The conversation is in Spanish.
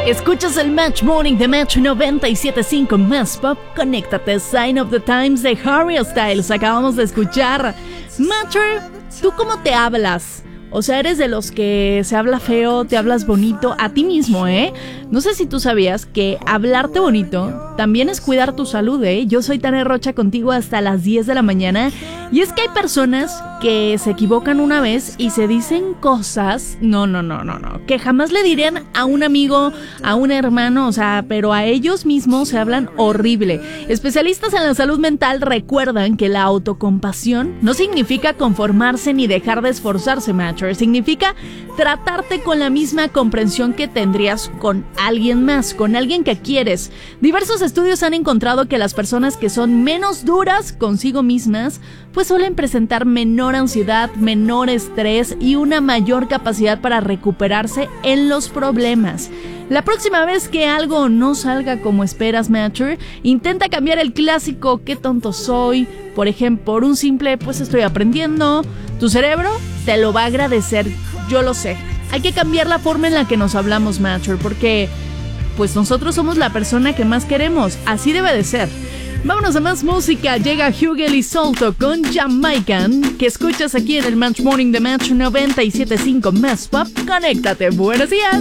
Escuchas el Match Morning de Match 97.5 Más Pop. Conéctate, Sign of the Times de Harry Styles. Acabamos de escuchar. Matcher, ¿tú cómo te hablas? O sea, eres de los que se habla feo, te hablas bonito a ti mismo, ¿eh? No sé si tú sabías que hablarte bonito también es cuidar tu salud, ¿eh? Yo soy Tania Rocha contigo hasta las 10 de la mañana. Y es que hay personas que se equivocan una vez y se dicen cosas, no, que jamás le dirían a un amigo, a un hermano, o sea, pero a ellos mismos se hablan horrible. Especialistas en la salud mental recuerdan que la autocompasión no significa conformarse ni dejar de esforzarse, Matcher. Significa tratarte con la misma comprensión que tendrías con alguien más, con alguien que quieres. Diversos estudios han encontrado que las personas que son menos duras consigo mismas, pues suelen presentar menor ansiedad, menor estrés y una mayor capacidad para recuperarse en los problemas. La próxima vez que algo no salga como esperas, Matcher, intenta cambiar el clásico "qué tonto soy", por ejemplo, por un simple "pues estoy aprendiendo". Tu cerebro te lo va a agradecer, yo lo sé. Hay que cambiar la forma en la que nos hablamos, Matcher, porque pues nosotros somos la persona que más queremos, así debe de ser. Vámonos a más música. Llega Hugel y Solto con Jamaican, que escuchas aquí en el Match Morning de Match 97.5 Más Pop. Conéctate. Buenos días.